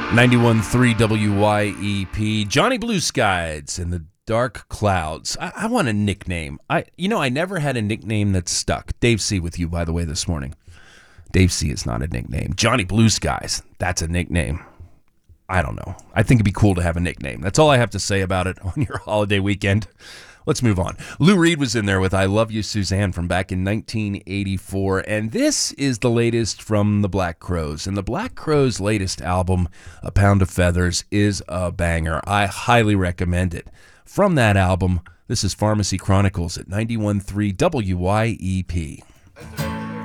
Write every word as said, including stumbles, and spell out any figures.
ninety-one point three W Y E P. Johnny Blue Skies and the Dark Clouds. I, I want a nickname. I, you know, I never had a nickname that stuck. Dave C. with you, by the way, this morning. Dave C. is not a nickname. Johnny Blue Skies, that's a nickname. I don't know. I think it'd be cool to have a nickname. That's all I have to say about it on your holiday weekend. Let's move on. Lou Reed was in there with I Love You, Suzanne from back in nineteen eighty-four, and this is the latest from the Black Crowes. And the Black Crowes' latest album, A Pound of Feathers, is a banger. I highly recommend it. From that album, this is Pharmacy Chronicles at ninety-one point three W Y E P.